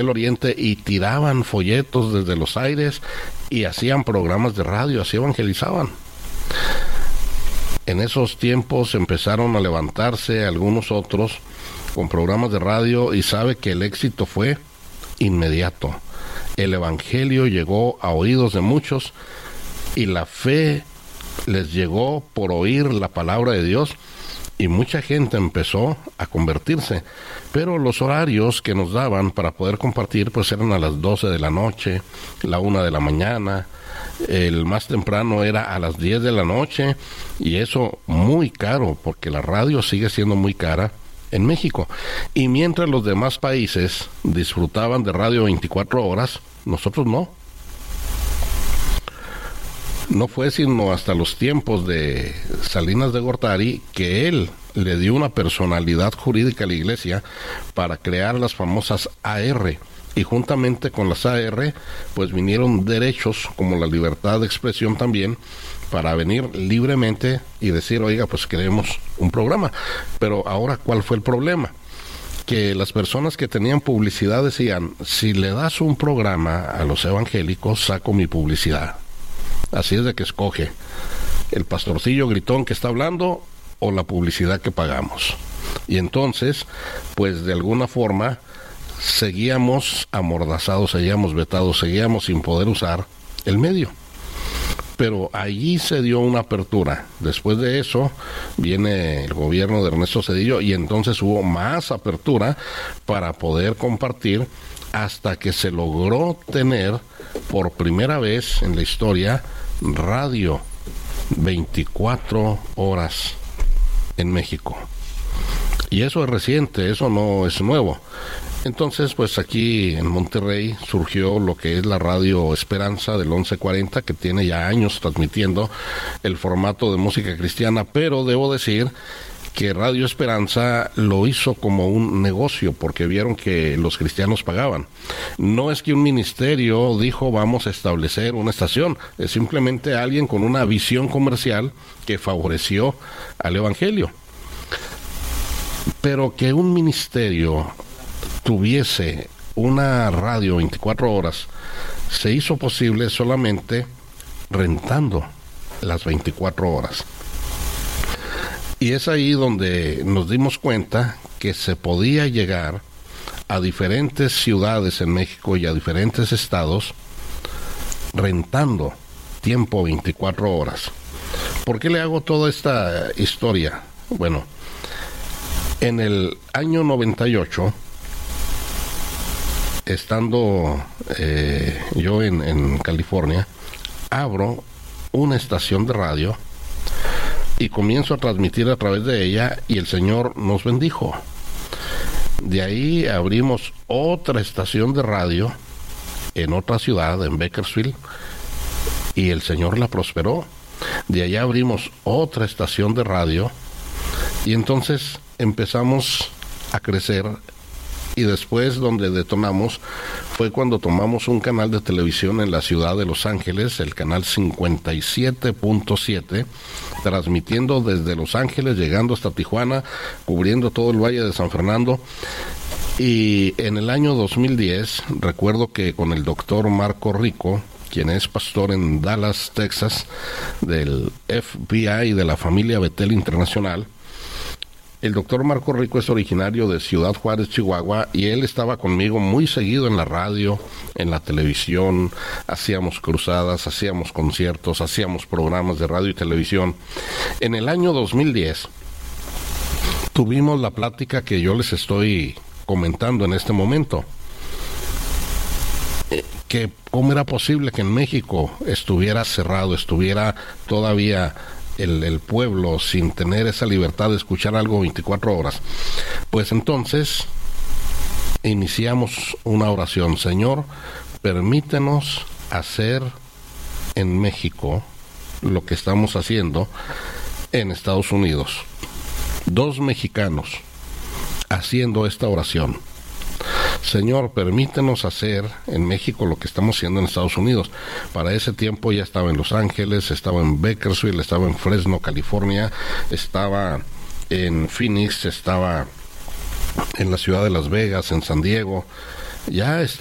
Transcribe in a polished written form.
el Oriente y tiraban folletos desde los aires y hacían programas de radio, así evangelizaban. En esos tiempos empezaron a levantarse algunos otros con programas de radio y sabe que el éxito fue inmediato. El evangelio llegó a oídos de muchos y la fe les llegó por oír la palabra de Dios y mucha gente empezó a convertirse. Pero los horarios que nos daban para poder compartir pues eran a las 12 de la noche, la 1 de la mañana, el más temprano era a las 10 de la noche y eso muy caro porque la radio sigue siendo muy cara en México. Y mientras los demás países disfrutaban de radio 24 horas, nosotros no. No fue sino hasta los tiempos de Salinas de Gortari que él le dio una personalidad jurídica a la iglesia para crear las famosas AR. Y juntamente con las AR, pues vinieron derechos como la libertad de expresión también, para venir libremente y decir, oiga, pues queremos un programa. Pero ahora, ¿cuál fue el problema? Que las personas que tenían publicidad decían, si le das un programa a los evangélicos, saco mi publicidad. Así es de que escoge el pastorcillo gritón que está hablando o la publicidad que pagamos. Y entonces, pues de alguna forma, seguíamos amordazados, seguíamos vetados, seguíamos sin poder usar el medio. Pero allí se dio una apertura. Después de eso viene el gobierno de Ernesto Zedillo y entonces hubo más apertura para poder compartir hasta que se logró tener por primera vez en la historia radio 24 horas en México. Y eso es reciente, eso no es nuevo. Entonces, pues aquí en Monterrey surgió lo que es la Radio Esperanza del 1140, que tiene ya años transmitiendo el formato de música cristiana, pero debo decir que Radio Esperanza lo hizo como un negocio, porque vieron que los cristianos pagaban. No es que un ministerio dijo vamos a establecer una estación, es simplemente alguien con una visión comercial que favoreció al evangelio. Pero que un ministerio tuviese una radio 24 horas se hizo posible solamente rentando las 24 horas. Y es ahí donde nos dimos cuenta que se podía llegar a diferentes ciudades en México y a diferentes estados rentando tiempo 24 horas. ¿Por qué le hago toda esta historia? Bueno, en el año 98, estando yo en California, abro una estación de radio y comienzo a transmitir a través de ella y el Señor nos bendijo. De ahí abrimos otra estación de radio en otra ciudad, en Bakersfield, y el Señor la prosperó. De allá abrimos otra estación de radio y entonces empezamos a crecer. Y después donde detonamos fue cuando tomamos un canal de televisión en la ciudad de Los Ángeles, el canal 57.7, transmitiendo desde Los Ángeles, llegando hasta Tijuana, cubriendo todo el Valle de San Fernando. Y en el año 2010, recuerdo que con el doctor Marco Rico, quien es pastor en Dallas, Texas, del FBI de la familia Betel Internacional. El doctor Marco Rico es originario de Ciudad Juárez, Chihuahua, y él estaba conmigo muy seguido en la radio, en la televisión, hacíamos cruzadas, hacíamos conciertos, hacíamos programas de radio y televisión. En el año 2010 tuvimos la plática que yo les estoy comentando en este momento, que cómo era posible que en México estuviera cerrado, estuviera todavía el pueblo sin tener esa libertad de escuchar algo 24 horas. Pues entonces iniciamos una oración. Señor, permítenos hacer en México lo que estamos haciendo en Estados Unidos. 2 mexicanos haciendo esta oración. Señor, permítenos hacer en México lo que estamos haciendo en Estados Unidos. Para ese tiempo ya estaba en Los Ángeles, estaba en Bakersfield, estaba en Fresno, California, estaba en Phoenix, estaba en la ciudad de Las Vegas, en San Diego, ya